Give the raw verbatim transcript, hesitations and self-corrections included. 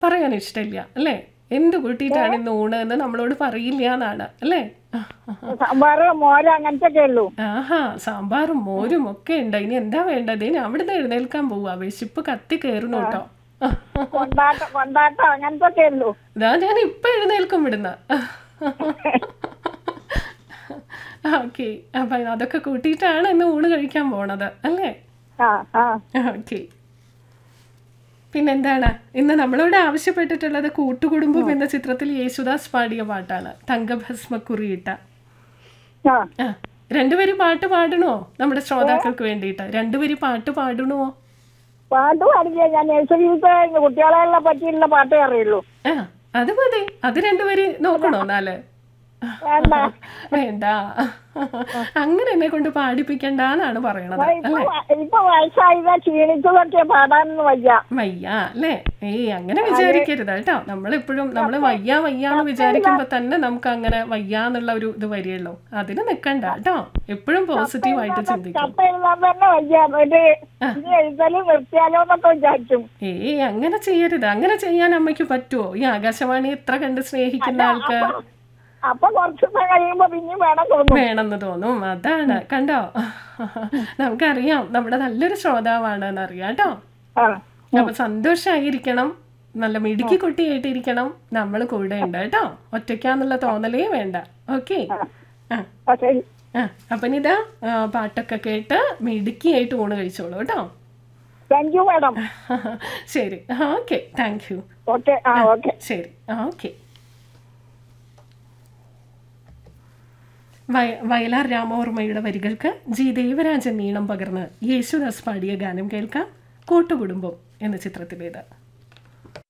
പറയാൻ ഇഷ്ടമില്ല അല്ലേ? എന്ത് കൂട്ടിയിട്ടാണ് ഇന്ന് ഊണ് എന്ന് നമ്മളോട് പറയില്ല എന്നാണ് അല്ലേ? സാമ്പാറ് മോര് അങ്ങനത്തെ ഒക്കെ ഉള്ളൂ. ആഹാ, സാമ്പാറും മോരും ഒക്കെ ഉണ്ട്. ഇനി എന്താ വേണ്ടത്? ഇനി അവിടുന്ന് എഴുന്നേൽക്കാൻ പോവാ, വിശപ്പ് കത്തി കയറുന്നു കേട്ടോ. കൊണ്ടാട്ടം കൊണ്ടാട്ടം അങ്ങനത്തെ ഒക്കെ ഉള്ളൂ. ഇതാ ഞാൻ ഇപ്പൊ എഴുന്നേൽക്കും ഇവിടുന്ന്. ഓക്കെ, അപ്പൊ അതൊക്കെ കൂട്ടിയിട്ടാണ് ഇന്ന് ഊണ് കഴിക്കാൻ പോണത് അല്ലേ? ഓക്കെ, പിന്നെന്താണ് ഇന്ന് നമ്മളോട് ആവശ്യപ്പെട്ടിട്ടുള്ളത്? കൂട്ടുകുടുംബം എന്ന ചിത്രത്തിൽ യേശുദാസ് പാടിയ പാട്ടാണ്, തങ്കഭസ്മക്കുറിയിട്ട. ആ, രണ്ടുപേരും പാട്ട് പാടണോ നമ്മുടെ ശ്രോതാക്കൾക്ക് വേണ്ടിയിട്ട്? രണ്ടുപേരും പാട്ട് പാടണോ? പാട്ട് പാടില്ല, ഞാൻ നഴ്സറിയിലത്തെ കുട്ടികളെ പറ്റിയുള്ള പാട്ടേ അറിയുള്ളൂ. ആ, അത് മതി. അത് രണ്ടുപേരും നോക്കണോ എന്നാല്? വേണ്ട, അങ്ങനെ എന്നെ കൊണ്ട് പാടിപ്പിക്കണ്ടെന്നാണ് പറയണത് അല്ലേ? ഇപ്പൊ വയസ്സായതാ, ക്ഷീണിച്ചതൊക്കെ പാടാനൊന്നും വയ്യ. വയ്യ അല്ലേ? ഏയ് അങ്ങനെ വിചാരിക്കരുത് കേട്ടോ. നമ്മളെപ്പോഴും നമ്മള് വയ്യ വയ്യാന്ന് വിചാരിക്കുമ്പോ തന്നെ നമുക്ക് അങ്ങനെ വയ്യാന്നുള്ള ഒരു ഇത് വരികയുള്ളൂ. അതിന് നിക്കണ്ട കേട്ടോ. എപ്പോഴും പോസിറ്റീവായിട്ട് ചിന്തിക്കും. ഏയ് അങ്ങനെ ചെയ്യരുത്. അങ്ങനെ ചെയ്യാൻ അമ്മയ്ക്ക് പറ്റുമോ? ഈ ആകാശവാണി എത്ര കണ്ട് സ്നേഹിക്കുന്ന ആൾക്ക് അപ്പൊ കുറച്ച് കഴിയുമ്പോ പിന്നെ വേണമെന്ന് തോന്നും. അതാണ്, കണ്ടോ? നമുക്കറിയാം നമ്മുടെ നല്ലൊരു ശ്രോതാവാണ് എന്നറിയാം കേട്ടോ. അപ്പൊ സന്തോഷായിരിക്കണം, നല്ല മിടുക്കി കുട്ടിയായിട്ടിരിക്കണം. നമ്മൾ കൂടെ ഉണ്ട് കേട്ടോ. ഒറ്റയ്ക്കാന്നുള്ള തോന്നലേ വേണ്ട. ഓക്കെ, ആ, അപ്പൊ ഇതാ പാട്ടൊക്കെ കേട്ട് മിടുക്കിയായിട്ട് ഊണ് കഴിച്ചോളൂ കേട്ടോ. Thank you madam. ശരി, ഓക്കെ, താങ്ക് യു. ശരി, ഓക്കെ. വയ വയലാർ രാമവർമ്മയുടെ വരികൾക്ക് ജി ദേവരാജൻ ഈണം പകർന്ന് യേശുദാസ് പാടിയ ഗാനം കേൾക്കാം, കൂട്ടുകുടുംബം എന്ന ചിത്രത്തിലേത്.